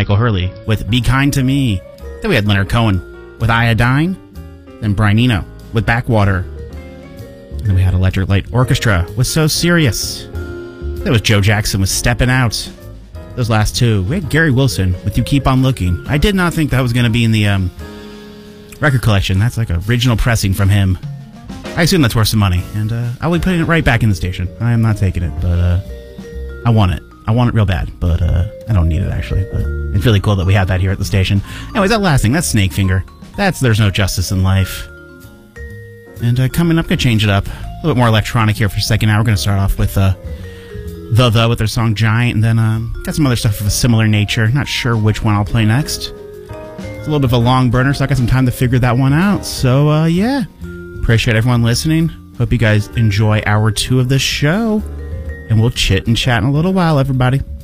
Michael Hurley with Be Kind to Me. Then we had Leonard Cohen with Iodine. Then Brian Eno with Backwater. And then we had Electric Light Orchestra with So Serious. That was Joe Jackson with Steppin' Out. Those last two. We had Gary Wilson with You Keep On Looking. I did not think that was going to be in the record collection. That's like original pressing from him. I assume that's worth some money. And I'll be putting it right back in the station. I am not taking it, but I want it. I want it real bad, but I don't need it, actually. But it's really cool that we have that here at the station. Anyways, that last thing, that's Snakefinger. That's There's No Justice in Life. And coming up, going to change it up. A little bit more electronic here for a second. Now we're going to start off with The with their song Giant, and then got some other stuff of a similar nature. Not sure which one I'll play next. It's a little bit of a long burner, so I got some time to figure that one out. So, yeah. Appreciate everyone listening. Hope you guys enjoy hour 2 of this show. And we'll chit and chat in a little while, everybody.